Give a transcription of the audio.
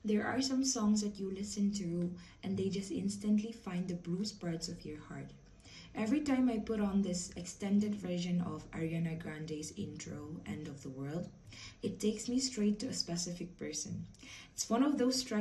There are some songs that you listen to and they just instantly find the blues parts of your heart. Every time I put on this extended version of Ariana Grande's intro, End of the World, it takes me straight to a specific person. It's one of those tracks